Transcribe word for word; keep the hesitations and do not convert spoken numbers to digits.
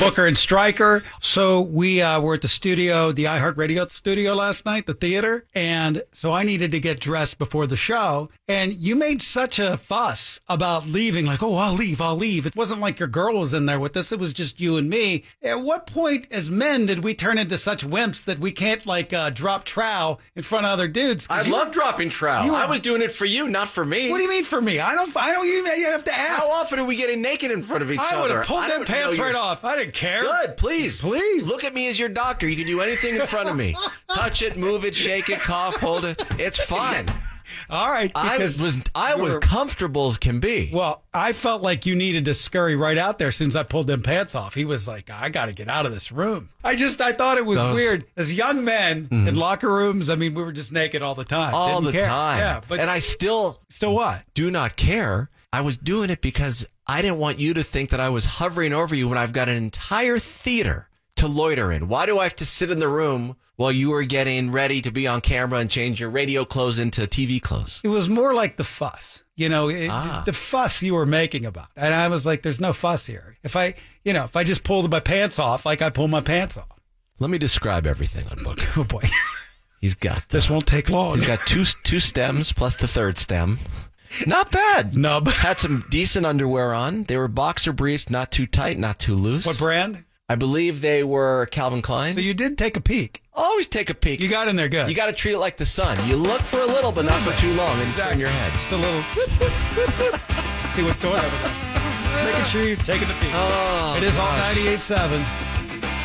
Booker and Stryker. So we uh, were at the studio, the iHeartRadio studio last night, the theater. And so I needed to get dressed before the show. And you made such a fuss about leaving, like, oh, I'll leave, I'll leave. It wasn't like your girl was in there with us. It was just you and me. At what point as men did we turn into such wimps that we can't, like, uh, drop trow in front of other dudes? I you, love dropping trow. you I are- was doing it for you, not for me. What do you mean for me? I don't, I don't even, you have to ask. How often are we getting naked in front of each I other? would have pulled I them don't pants know right your- off. I didn't care. Good, please. Please. Look at me as your doctor. You can do anything in front of me. Touch it, move it, shake it, cough, hold it. It's fine. All right. I because was I was you're- comfortable as can be. Well, I felt like you needed to scurry right out there as soon as I pulled them pants off. He was like, I got to get out of this room. I just, I thought it was Those- weird. As young men in locker rooms, I mean, we were just naked all the time. All Didn't the care. time. Yeah, but and I still still what? do not care. I was doing it because I didn't want you to think that I was hovering over you when I've got an entire theater to loiter in. Why do I have to sit in the room while you are getting ready to be on camera and change your radio clothes into T V clothes? It was more like the fuss, you know, it, Ah. the fuss you were making about it. And I was like, there's no fuss here. If I, you know, if I just pulled my pants off, like I pull my pants off. Let me describe everything on Booker. Oh boy, He's got this won't take long. he's got two two stems plus the third stem. Not bad. Nub. Had some decent underwear on. They were boxer briefs, not too tight, not too loose. What brand? I believe they were Calvin Klein. So you did take a peek. Always take a peek. You got in there good. You got to treat it like the sun. You look for a little, but not for too long, and turn your head. Just a little. See what's going on over there. Making sure you're taking a peek. Oh, It is all gosh. ninety-eight point seven.